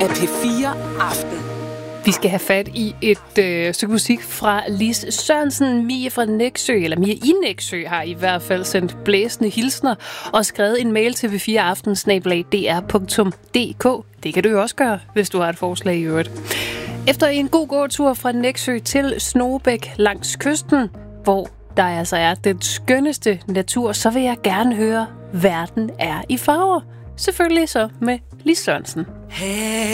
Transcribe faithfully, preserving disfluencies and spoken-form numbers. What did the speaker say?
af P fire Aften. Vi skal have fat i et øh, stykke musik fra Lis Sørensen. Mie fra Nexø, eller Mie i Nexø, har i hvert fald sendt blæsende hilsner og skrevet en mail til p fire aften snabel-a d r punktum d k. Det kan du jo også gøre, hvis du har et forslag i øvrigt. Efter en god gåtur fra Nexø til Snogebæk langs kysten, hvor der altså er den skønneste natur, så vil jeg gerne høre, verden er i farver. Selvfølgelig så med Lis Sørensen. Hey.